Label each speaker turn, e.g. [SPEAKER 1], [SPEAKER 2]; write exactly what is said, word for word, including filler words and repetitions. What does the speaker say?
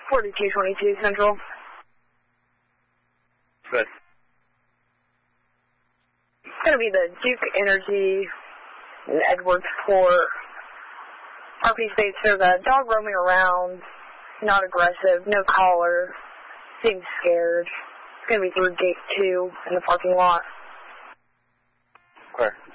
[SPEAKER 1] forty-two twenty-two Central.
[SPEAKER 2] Good.
[SPEAKER 1] It's going to be the Duke Energy in Edwardsport. R P states there's a dog roaming around, not aggressive, no collar, seems scared. It's going to be through gate two in the parking lot.
[SPEAKER 2] Okay.